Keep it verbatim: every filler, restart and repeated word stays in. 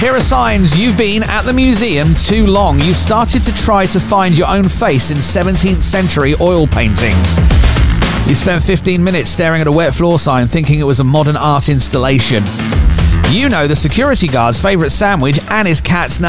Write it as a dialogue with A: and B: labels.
A: Here are signs you've been at the museum too long. You've started to try to find your own face in seventeenth century oil paintings. You spent fifteen minutes staring at a wet floor sign thinking it was a modern art installation. You know the security guard's favourite sandwich and his cat's name.